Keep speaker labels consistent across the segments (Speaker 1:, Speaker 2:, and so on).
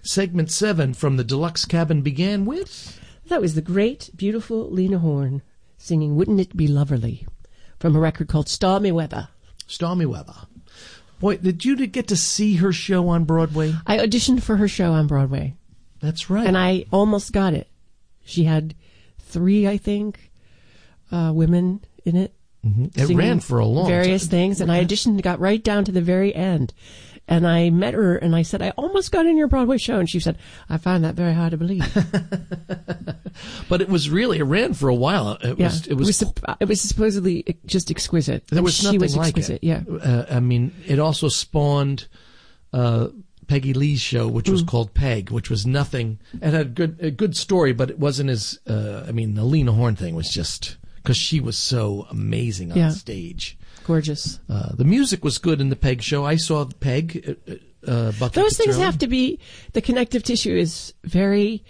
Speaker 1: Segment 7 from the Deluxe Cabin began with...
Speaker 2: That was the great, beautiful Lena Horne singing Wouldn't It Be Loverly from a record called Stormy Weather.
Speaker 1: Stormy Weather. Boy, did you get to see her show on Broadway?
Speaker 2: I auditioned for her show on Broadway.
Speaker 1: That's right.
Speaker 2: And I almost got it. She had 3, I think, women in it.
Speaker 1: Mm-hmm. It ran for a long time.
Speaker 2: Various things, and I auditioned and got right down to the very end. And I met her, and I said, I almost got in your Broadway show. And she said, I find that very hard to believe.
Speaker 1: But it ran for a while. It
Speaker 2: was supposedly just exquisite.
Speaker 1: There was nothing like
Speaker 2: exquisite,
Speaker 1: it.
Speaker 2: Yeah.
Speaker 1: I mean, it also spawned Peggy Lee's show, which was called Peg, which was nothing. It had a good story, but it wasn't as, the Lena Horne thing was just, because she was so amazing on stage.
Speaker 2: Gorgeous.
Speaker 1: The music was good in the Peg show. I saw Peg.
Speaker 2: Those things have to be, the connective tissue is very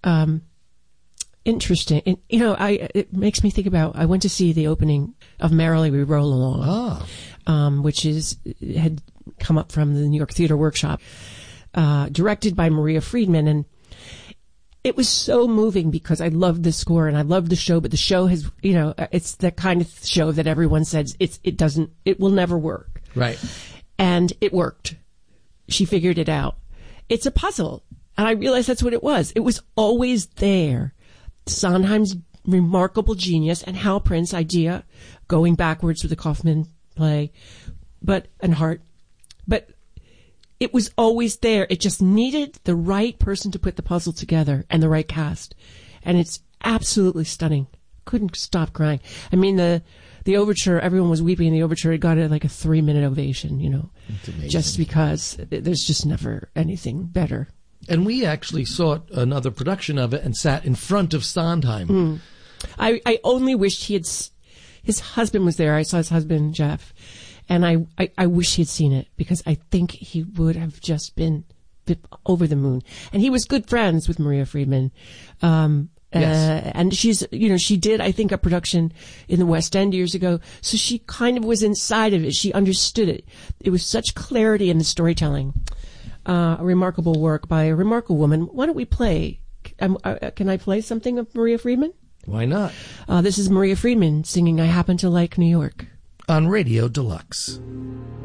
Speaker 2: interesting. And, it makes me think about, I went to see the opening of Merrily We Roll Along, which had come up from the New York Theater Workshop, directed by Maria Friedman. And it was so moving because I loved the score and I loved the show, but the show has, it's the kind of show that everyone says it will never work.
Speaker 1: Right.
Speaker 2: And it worked. She figured it out. It's a puzzle. And I realized that's what it was. It was always there. Sondheim's remarkable genius and Hal Prince's idea, going backwards with the Kaufman play, and Hart. But it was always there. It just needed the right person to put the puzzle together and the right cast. And it's absolutely stunning. Couldn't stop crying. I mean, the overture, everyone was weeping in the overture. It got like a 3-minute ovation, just because there's just never anything better.
Speaker 1: And we actually saw another production of it and sat in front of Sondheim.
Speaker 2: I only wished his husband was there. I saw his husband, Jeff. And I wish he had seen it because I think he would have just been over the moon. And he was good friends with Maria Friedman.
Speaker 1: Yes.
Speaker 2: And she did, I think, a production in the West End years ago. So she kind of was inside of it. She understood it. It was such clarity in the storytelling. A remarkable work by a remarkable woman. Why don't we play? Can I play something of Maria Friedman?
Speaker 1: Why not?
Speaker 2: This is Maria Friedman singing I Happen to Like New York.
Speaker 1: On Radio Deluxe.